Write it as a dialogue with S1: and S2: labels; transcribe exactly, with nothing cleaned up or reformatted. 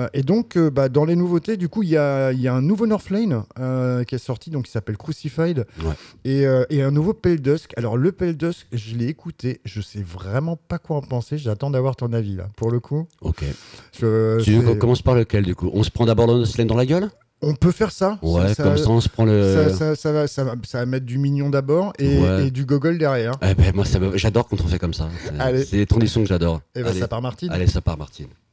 S1: et donc, euh, bah, dans les nouveautés, du coup, il y a, il y a un nouveau Northlane euh, qui est sorti, donc qui s'appelle Crucified,
S2: Ouais.
S1: et, euh, et un nouveau Pale Dusk. Alors, le Pale Dusk, je l'ai écouté, je sais vraiment pas quoi en penser. J'attends d'avoir ton avis là. Pour le coup,
S2: Ok.
S1: je-
S2: Tu veux qu'on
S1: c'est-
S2: commence par lequel du coup? On se prend d'abord le Slane dans la gueule?
S1: on peut faire ça.
S2: Ouais,
S1: ça,
S2: comme ça on se prend le.
S1: ça, ça, ça va, ça, va, ça va mettre du mignon d'abord et,
S2: Ouais.
S1: et du gogol derrière.
S2: Eh ben, moi, ça me- j'adore quand on fait comme ça. C'est-
S1: Allez.
S2: C'est les transitions que j'adore.
S1: Et ben,
S2: Allez.
S1: ça part Martine.
S2: Allez, ça part, Martine.